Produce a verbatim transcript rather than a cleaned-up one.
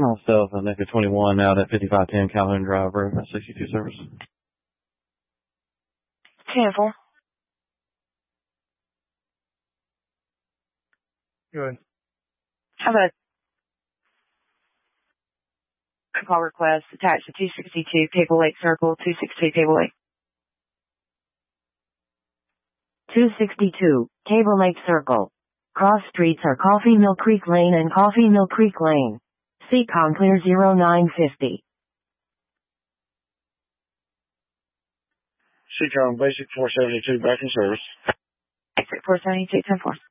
Myself, I think a twenty-one out at fifty-five ten Calhoun Drive, Road, sixty-two service. ten four. Good. Have a call request attached to two sixty-two Table Lake Circle, two sixty-two Table Lake. two sixty-two, Table Lake Circle. Cross streets are Coffee Mill Creek Lane and Coffee Mill Creek Lane. C C O M clear zero nine fifty. C C O M basic four seventy-two back in service. Exit four seventy-two, ten four.